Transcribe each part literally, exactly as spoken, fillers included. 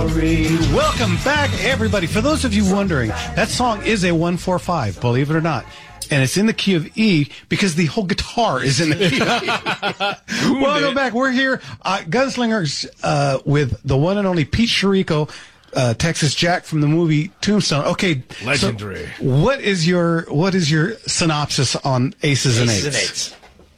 Welcome back, everybody. For those of you wondering, that song is a one four five, believe it or not. And it's in the key of E because the whole guitar is in the key of E. Welcome back. We're here, uh, Gunslingers, uh, with the one and only Pete Chirico, uh, Texas Jack from the movie Tombstone. Okay. Legendary. So what is your, what is your synopsis on Aces, and Eights? Aces and Eights.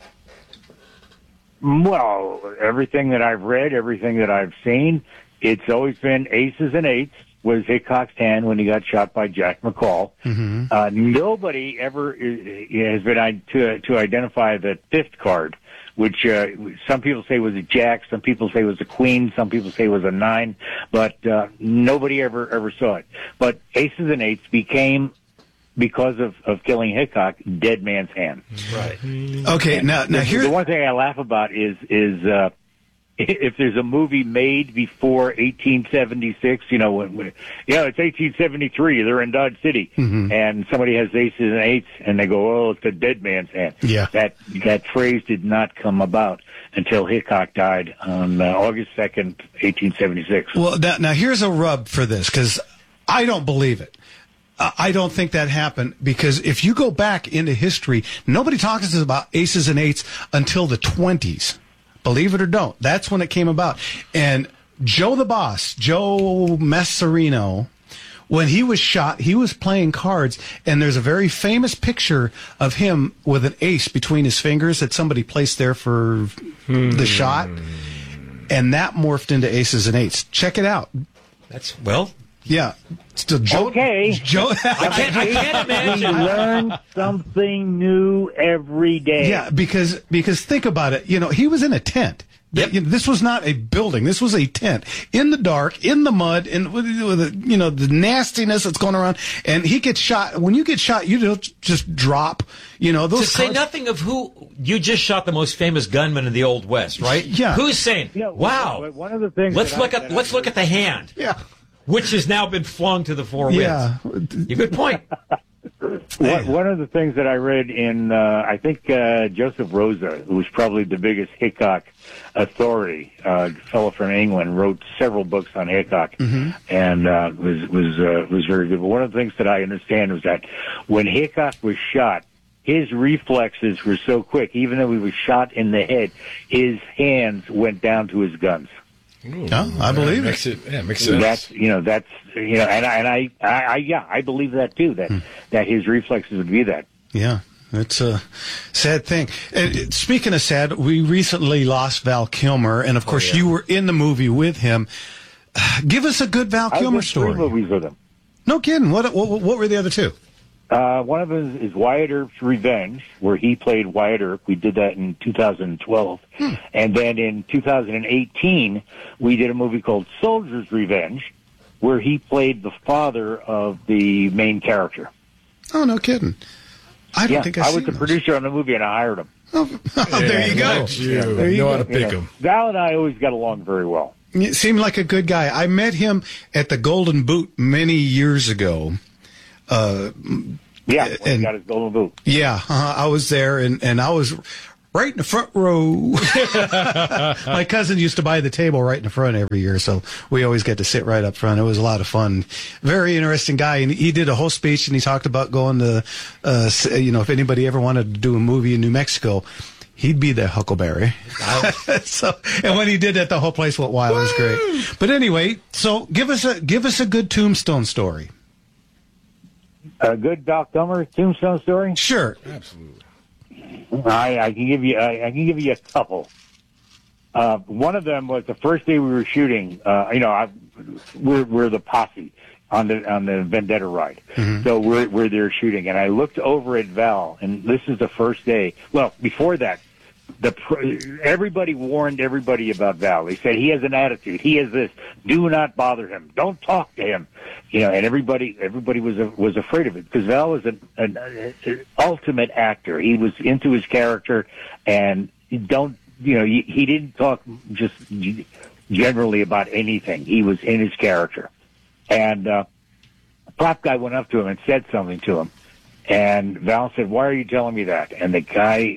Well, everything that I've read, everything that I've seen, it's always been Aces and Eights was Hickok's hand when he got shot by Jack McCall. Mm-hmm. Uh, nobody ever is, has been to to identify the fifth card, which uh, some people say was a Jack, some people say was a Queen, some people say was a Nine, but uh, nobody ever ever saw it. But Aces and Eights became, because of, of killing Hickok, Dead Man's Hand. Right. Okay, And now now the, here the one thing I laugh about is is uh, if there's a movie made before eighteen seventy-six, you know, when, when, yeah, it's eighteen seventy-three, they're in Dodge City, mm-hmm. and somebody has Aces and Eights, and they go, oh, it's a Dead Man's Hand. Yeah. That that phrase did not come about until Hickok died on uh, August second, eighteen seventy-six. Well, now, now here's a rub for this, because I don't believe it. Uh, I don't think that happened, because if you go back into history, nobody talks about Aces and Eights until the twenties. Believe it or don't. That's when it came about. And Joe the Boss, Joe Masserino, when he was shot, he was playing cards, and there's a very famous picture of him with an ace between his fingers that somebody placed there for hmm. the shot, and that morphed into Aces and Eights. Check it out. That's, well... Yeah. Still Joe. Okay. Joe. I can't, I can't imagine. We learn something new every day. Yeah, because because think about it. You know, he was in a tent. Yep. You know, this was not a building. This was a tent in the dark, in the mud, and with, with the, you know, the nastiness that's going around. And he gets shot. When you get shot, you don't just drop. You know, those. To say cars- nothing of who you just shot, the most famous gunman in the Old West, right? Yeah. Who's saying, Yeah, "Wow"? but one of the things. Let's that look I, at that let's I look at the hand. Yeah. Which has now been flung to the four winds. Yeah. You good point. One, one of the things that I read in, uh, I think, uh, Joseph Rosa, who was probably the biggest Hickok authority, uh, a fellow from England, wrote several books on Hickok, mm-hmm. and uh, was was uh, was very good. But one of the things that I understand was that when Hickok was shot, his reflexes were so quick, even though he was shot in the head, his hands went down to his guns. Ooh, yeah, I believe makes it. it. Yeah, makes sense. That's you know that's you know and I, and I, I, I yeah I believe that too that hmm. that his reflexes would be that. Yeah, it's a sad thing. And speaking of sad, we recently lost Val Kilmer, and of course oh, yeah. you were in the movie with him. Give us a good Val Kilmer I did story. Three movies with him. No kidding. What what, what were the other two? Uh, one of them is Wyatt Earp's Revenge, where he played Wyatt Earp. We did that in two thousand twelve. Hmm. And then in two thousand eighteen, we did a movie called Soldier's Revenge, where he played the father of the main character. Oh, no kidding. I don't yeah, think I've I was seen the those. producer on the movie, and I hired him. Oh, oh yeah, there you go. You. Yeah, there you know go. how to pick you know, him. Val and I always got along very well. It seemed like a good guy. I met him at the Golden Boot many years ago. Uh, Yeah, when and, he got his golden boot. Yeah, uh, I was there, and, and I was right in the front row. My cousin used to buy the table right in the front every year, so we always get to sit right up front. It was a lot of fun. Very interesting guy, and he did a whole speech, and he talked about going to, uh, you know, if anybody ever wanted to do a movie in New Mexico, he'd be there, Huckleberry. so, and when he did that, the whole place went wild. It was great. But anyway, so give us a give us a good Tombstone story. A good Val Kilmer Tombstone story? Sure, absolutely. I, I can give you. I, I can give you a couple. Uh, one of them was the first day we were shooting. Uh, you know, I, we're we're the posse on the on the Vendetta ride, mm-hmm. so we're we're there shooting, and I looked over at Val, and this is the first day. Well, before that, the everybody warned everybody about Val. They said he has an attitude. He has this. Do not bother him. Don't talk to him. You know, and everybody everybody was was afraid of it because Val was an, an, an ultimate actor. He was into his character, and don't you know he, he didn't talk just generally about anything. He was in his character, and uh, a prop guy went up to him and said something to him, and Val said, "Why are you telling me that?" And the guy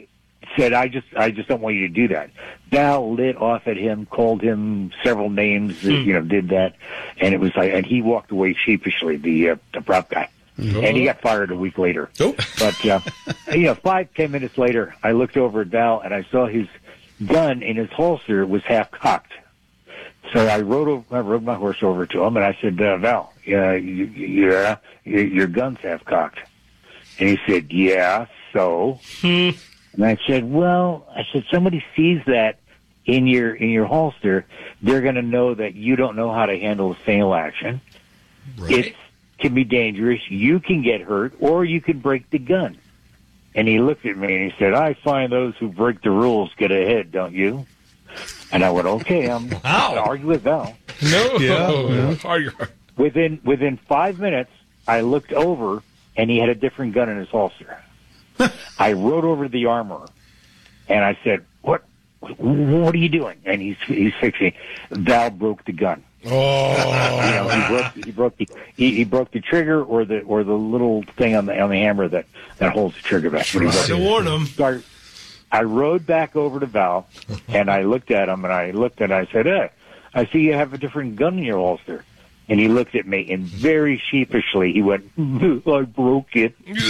said, I just, I just don't want you to do that. Val lit off at him, called him several names, Hmm. you know, did that. And it was like, and he walked away sheepishly, the, uh, the prop guy. Oh. And he got fired a week later. Oh. But, uh, you know, five, ten minutes later, I looked over at Val and I saw his gun in his holster was half cocked. So I rode over, I rode my horse over to him and I said, uh, Val, yeah, you, yeah, your, your gun's half cocked. And he said, yeah, so. Hmm. And I said, well, I said, somebody sees that in your, in your holster, they're going to know that you don't know how to handle a fail action. Right. It can be dangerous. You can get hurt or you can break the gun. And he looked at me and he said, I find those who break the rules get ahead, don't you? And I went, okay, I'm going to argue with Val. No. Yeah. Are you- Within, within five minutes, I looked over and he had a different gun in his holster. I rode over to the armorer and I said, what, what are you doing? And he's, he's fixing, Val broke the gun. Oh. You know, he broke, he broke the, he, he broke the trigger or the, or the little thing on the, on the hammer that, that holds the trigger back. But he broke I it. warn him. So I, I rode back over to Val and I looked at him and I looked and I said, hey, I see you have a different gun in your holster. And he looked at me and very sheepishly he went, I broke it.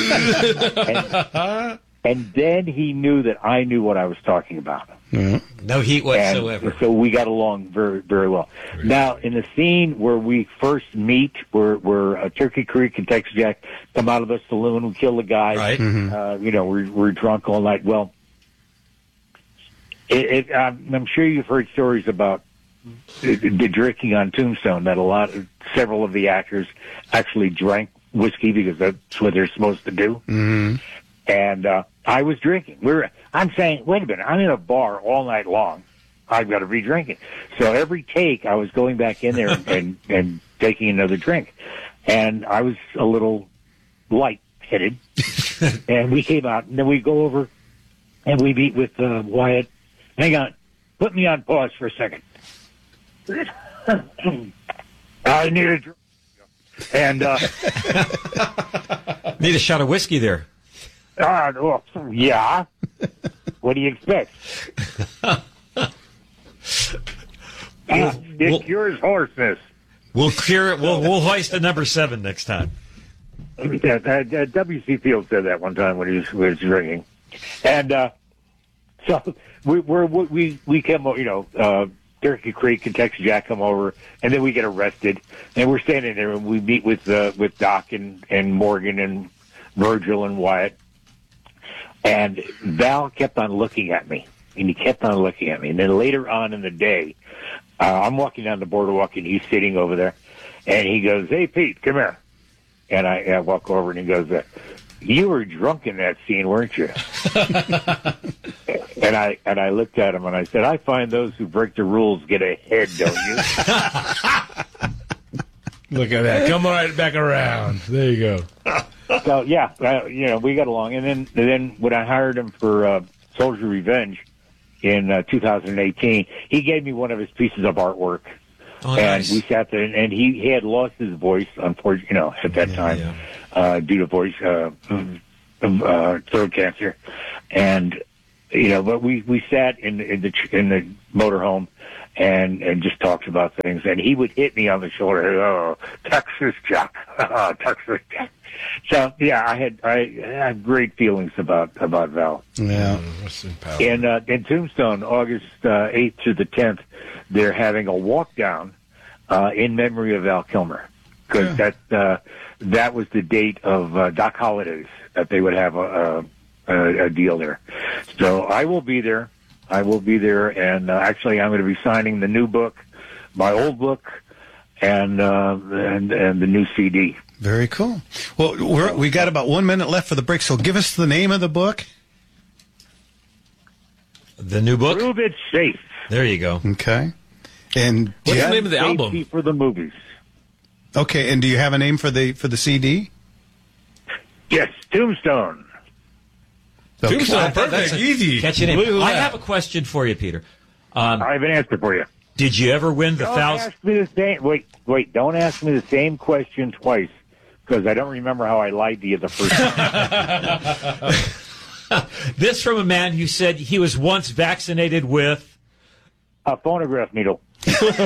and, and then he knew that I knew what I was talking about. No heat whatsoever. And so we got along very, very well. Now, in the scene where we first meet, where, where uh, Turkey Creek and Texas Jack come out of the saloon, we kill the guy. Right. Uh, you know, we're, we're drunk all night. Well, it, it, I'm, I'm sure you've heard stories about the, the drinking on Tombstone, that a lot, of, several of the actors actually drank whiskey because that's what they're supposed to do. Mm-hmm. And uh, I was drinking. We were. I'm saying, wait a minute. I'm in a bar all night long. I've got to be drinking. So every take, I was going back in there and, and, and taking another drink. And I was a little light-headed. And we came out, and then we go over, and we meet with uh, Wyatt. Hang on. Put me on pause for a second. I need a drink. And, uh... Need a shot of whiskey there. Uh, well, yeah. What do you expect? uh, it Well- cures hoarseness. We'll clear it. We'll we'll hoist the number seven next time. Yeah, uh, uh, W C Field said that one time when he was, was drinking. And uh, so we we're, we we come, you know, uh, Turkey Creek and Texas Jack come over, and then we get arrested. And we're standing there, and we meet with uh, with Doc and, and Morgan and Virgil and Wyatt. And Val kept on looking at me, and he kept on looking at me. And then later on in the day, uh, I'm walking down the boardwalk, and he's sitting over there, and he goes, "Hey, Pete, come here." And I, I walk over, and he goes, uh, "You were drunk in that scene, weren't you?" and I and I looked at him, and I said, "I find those who break the rules get ahead, don't you?" Look at that. Come right back around. There you go. So yeah, uh, you know, we got along. And then, and then when I hired him for uh, Soldier Revenge in uh, two thousand eighteen, he gave me one of his pieces of artwork, Oh, and nice. we sat there. And, and he, he had lost his voice, unfortunately, you know, at that Yeah, time, yeah. uh, due to voice uh, of, uh, throat cancer, and you know, but we we sat in in the in the motorhome. And, and just talked about things. And he would hit me on the shoulder. Oh, Texas Jack. Oh, Texas Jack. So, yeah, I had, I, I had great feelings about, about Val. Yeah. What's in power? In, uh, in Tombstone, August uh, eighth to the tenth, they're having a walk down, uh, in memory of Val Kilmer. Cause Yeah. that, uh, that was the date of, uh, Doc Holliday's that they would have a, a, a deal there. So I will be there. I will be there, and uh, actually, I'm going to be signing the new book, my old book, and uh, and and the new C D. Very cool. Well, we're, we got about one minute left for the break, so give us the name of the book. The new book. Prove it safe. There you go. Okay. And What's yeah, the name of the Safety album? for the movies. Okay, and do you have a name for the for the C D? Yes, Tombstone. Okay. Tombstone, That's perfect, a- easy. Catch your Look name. at I that. have a question for you, Peter. Um, I have an answer for you. did you ever win the Don't thousand? ask me the same. Wait, wait. Don't ask me the same question twice, because I don't remember how I lied to you the first time. This from a man who said he was once vaccinated with. A phonograph needle. Did you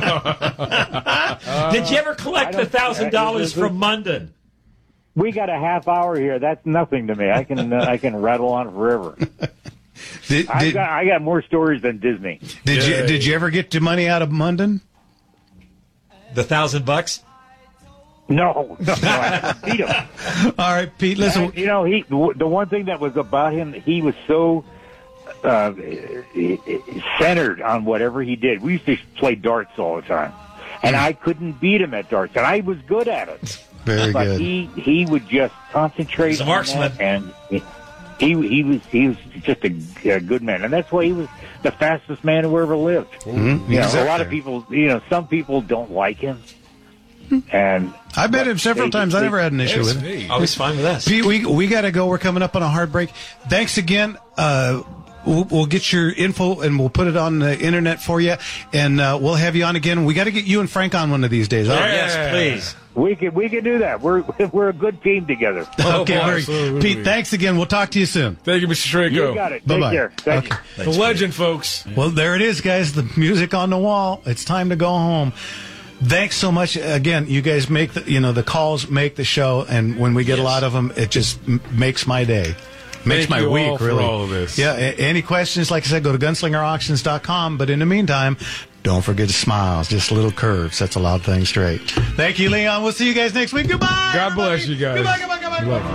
ever collect the thousand dollars from Munden? We got a half hour here. That's nothing to me. I can uh, I can rattle on forever. Did, I did, got I got more stories than Disney. did Yeah. you did you ever get your money out of Munden? The thousand bucks? No, no, I beat him. All right, Pete. Listen, And, you know, he the one thing that was about him, he was so uh, centered on whatever he did. We used to play darts all the time, and I couldn't beat him at darts, and I was good at it. very But good. he he would just concentrate He's a on marksman. that, and he he was he was just a, a good man, and that's why he was the fastest man who ever lived. Mhm, You know, he's a up lot of there. people, you know, some people don't like him, and I met him several they- times. I they- never had an issue That's with him. me. Always fine with us. Pete, we we got to go. We're coming up on a hard break. Thanks again. Uh, we'll, we'll get your info and we'll put it on the internet for you, and uh, we'll have you on again. We got to get you and Frank on one of these days. All right? Yes, please. We can we can do that. We're we're a good team together. Okay, boy, very- absolutely. Pete. Thanks again. We'll talk to you soon. Thank you, Mister Treyko. You got it. Take Bye-bye. care. Thank Okay. you. The legend, folks. Well, there it is, guys. The music on the wall. It's time to go home. Thanks so much again. You guys make the you know the calls make the show, and when we get a lot of them, it just m- makes my day. Makes Thank my you week, all for really. all of this. Yeah, a- any questions, like I said, go to gunslinger auctions dot com. But in the meantime, don't forget to smile. Just little curves. That's a lot of things straight. Thank you, Leon. We'll see you guys next week. Goodbye. God bless everybody. you guys. Goodbye, goodbye, goodbye. Love you.